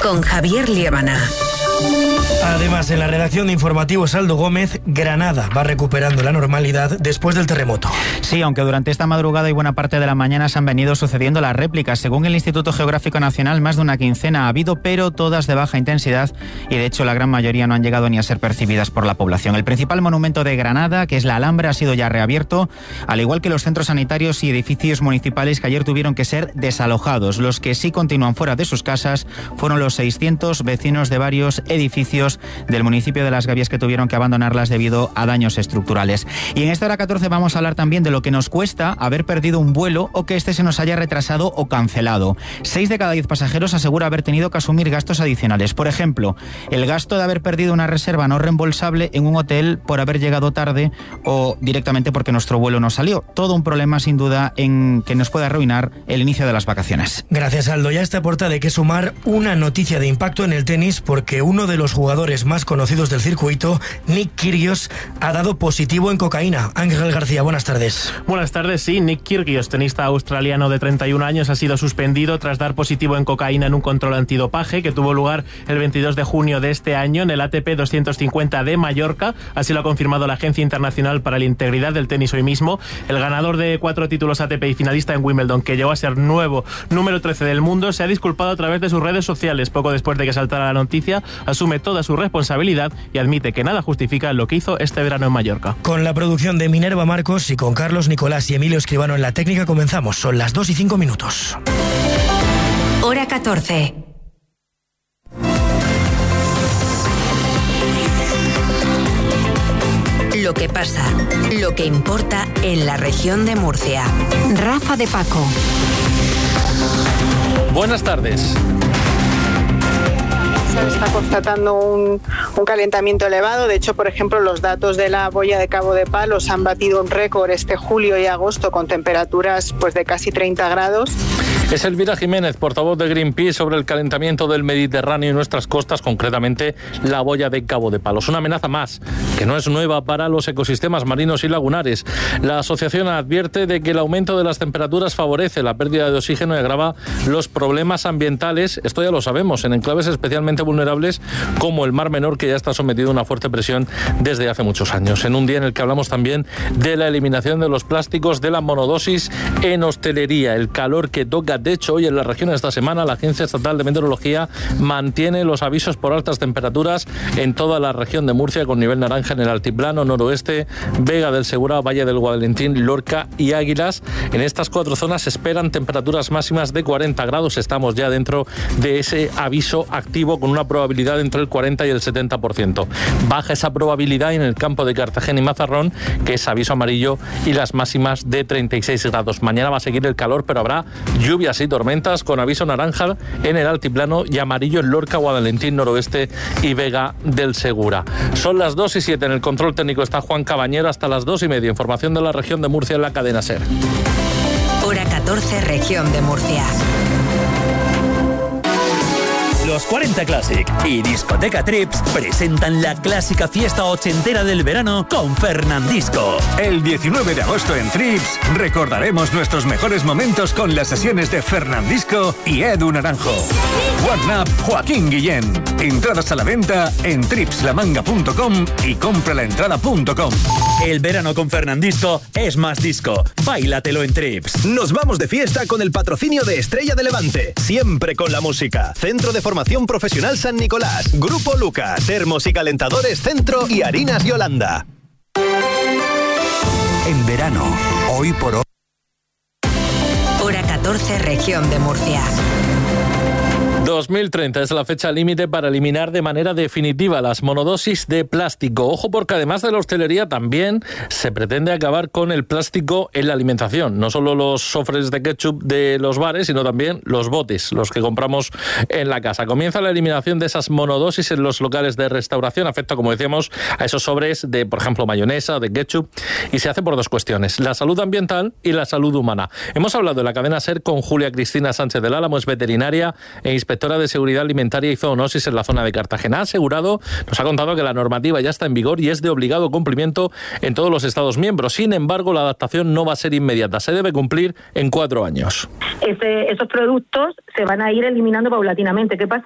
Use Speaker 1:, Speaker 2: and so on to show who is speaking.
Speaker 1: con Javier Liébana.
Speaker 2: Además, en la redacción de Informativos Aldo Gómez, Granada va recuperando la normalidad después del terremoto.
Speaker 3: Sí, aunque durante esta madrugada y buena parte de la mañana se han venido sucediendo las réplicas. Según el Instituto Geográfico Nacional, más de una quincena ha habido, pero todas de baja intensidad y de hecho la gran mayoría no han llegado ni a ser percibidas por la población. El principal monumento de Granada, que es la Alhambra, ha sido ya reabierto, al igual que los centros sanitarios y edificios municipales que ayer tuvieron que ser desalojados. Los que sí continúan fuera de sus casas fueron los 600 vecinos de varios edificios del municipio de Las Gavias que tuvieron que abandonarlas debido a daños estructurales. Y en esta hora 14 vamos a hablar también de lo que nos cuesta haber perdido un vuelo o que este se nos haya retrasado o cancelado. 6 de cada 10 pasajeros asegura haber tenido que asumir gastos adicionales. Por ejemplo, el gasto de haber perdido una reserva no reembolsable en un hotel por haber llegado tarde o directamente porque nuestro vuelo no salió. Todo un problema sin duda en que nos puede arruinar el inicio de las vacaciones.
Speaker 2: Gracias, Aldo. Ya a esta portada hay que sumar una noticia de impacto en el tenis porque uno de los jugadores más conocidos del circuito, Nick Kyrgios, ha dado positivo en cocaína. Ángel García, buenas tardes.
Speaker 4: Buenas tardes, sí. Nick Kyrgios, tenista australiano de 31 años, ha sido suspendido tras dar positivo en cocaína en un control antidopaje que tuvo lugar el 22 de junio de este año en el ATP 250 de Mallorca. Así lo ha confirmado la Agencia Internacional para la Integridad del Tenis hoy mismo. El ganador de 4 títulos ATP y finalista en Wimbledon, que llegó a ser nuevo número 13 del mundo, se ha disculpado a través de sus redes sociales. Poco después de que saltara la noticia, asume toda su responsabilidad y admite que nada justifica lo que hizo este verano en Mallorca.
Speaker 2: Con la producción de Minerva Marcos y con Carlos Nicolás y Emilio Escribano en la técnica comenzamos. Son las 2:05.
Speaker 1: Hora 14. Lo que pasa, lo que importa en la región de Murcia. Rafa de Paco.
Speaker 5: Buenas tardes.
Speaker 6: Se está constatando un calentamiento elevado. De hecho, por ejemplo, los datos de la boya de Cabo de Palos han batido un récord este julio y agosto con temperaturas de casi 30 grados.
Speaker 5: Es Elvira Jiménez, portavoz de Greenpeace, sobre el calentamiento del Mediterráneo y nuestras costas, concretamente la boya de Cabo de Palos. Una amenaza más, que no es nueva para los ecosistemas marinos y lagunares. La asociación advierte de que el aumento de las temperaturas favorece la pérdida de oxígeno y agrava los problemas ambientales. Esto ya lo sabemos, en enclaves especialmente vulnerables como el Mar Menor, que ya está sometido a una fuerte presión desde hace muchos años. En un día en el que hablamos también de la eliminación de los plásticos, de la monodosis en hostelería, el calor que toca. De hecho, hoy en la región esta semana la Agencia Estatal de Meteorología mantiene los avisos por altas temperaturas en toda la región de Murcia, con nivel naranja en el altiplano, noroeste, Vega del Segura, Valle del Guadalentín, Lorca y Águilas. En estas 4 zonas se esperan temperaturas máximas de 40 grados. Estamos ya dentro de ese aviso activo con una probabilidad entre el 40 y el 70%. Baja esa probabilidad en el campo de Cartagena y Mazarrón, que es aviso amarillo, y las máximas de 36 grados. Mañana va a seguir el calor, pero habrá lluvias y tormentas con aviso naranja en el altiplano y amarillo en Lorca, Guadalentín, noroeste y Vega del Segura. Son las 2:07. En el control técnico está Juan Cabañero. Hasta las 2:30. Información de la región de Murcia en la cadena SER.
Speaker 1: Hora 14, región de Murcia.
Speaker 7: Los 40 Classic y Discoteca Trips presentan la clásica fiesta ochentera del verano con Fernandisco.
Speaker 8: El 19 de agosto en Trips recordaremos nuestros mejores momentos con las sesiones de Fernandisco y Edu Naranjo. One Up Joaquín Guillén. Entradas a la venta en tripslamanga.com y compralaentrada.com.
Speaker 7: El verano con Fernandisco es más disco. Báilatelo en Trips.
Speaker 9: Nos vamos de fiesta con el patrocinio de Estrella de Levante. Siempre con la música. Centro de Formación Profesional San Nicolás. Grupo Luca. Termos y calentadores Centro y Harinas Yolanda.
Speaker 8: En verano, hoy por hoy.
Speaker 1: Hora 14, región de Murcia.
Speaker 5: 2030 es la fecha límite para eliminar de manera definitiva las monodosis de plástico. Ojo, porque además de la hostelería también se pretende acabar con el plástico en la alimentación. No solo los sofres de ketchup de los bares, sino también los botes, los que compramos en la casa. Comienza la eliminación de esas monodosis en los locales de restauración. Afecta, como decíamos, a esos sobres de, por ejemplo, mayonesa o de ketchup. Y se hace por 2 cuestiones: la salud ambiental y la salud humana. Hemos hablado en la cadena SER con Julia Cristina Sánchez del Álamo, es veterinaria e inspectora de Seguridad Alimentaria y Zoonosis en la zona de Cartagena. Ha asegurado, nos ha contado que la normativa ya está en vigor y es de obligado cumplimiento en todos los Estados miembros. Sin embargo, la adaptación no va a ser inmediata. Se debe cumplir en 4 años.
Speaker 10: Esos productos se van a ir eliminando paulatinamente. ¿Qué pasa?